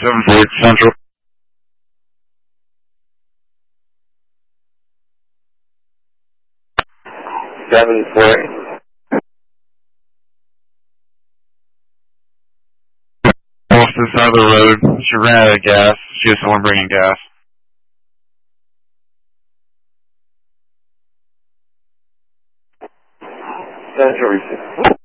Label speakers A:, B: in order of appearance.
A: 748 Central.
B: 748.
A: Off to the side of the road. She ran out of gas. She has someone bringing gas.
B: Central receipt.